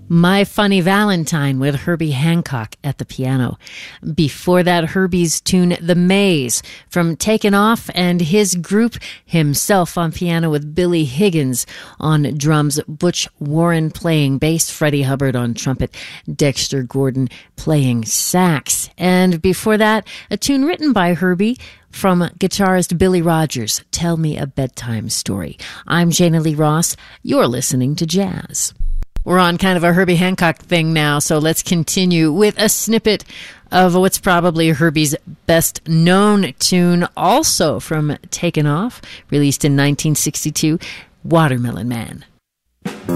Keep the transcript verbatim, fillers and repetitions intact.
My Funny Valentine with Herbie Hancock at the piano. Before that, Herbie's tune The Maze from Taken Off, and his group himself on piano with Billy Higgins on drums, Butch Warren playing bass, Freddie Hubbard on trumpet, Dexter Gordon playing sax. And before that, a tune written by Herbie from guitarist Billy Rogers, Tell Me a Bedtime Story. I'm Jana Lee Ross. You're listening to Jazz. We're on kind of a Herbie Hancock thing now, so let's continue with a snippet of what's probably Herbie's best known tune, also from Taken Off, released in nineteen sixty-two, Watermelon Man.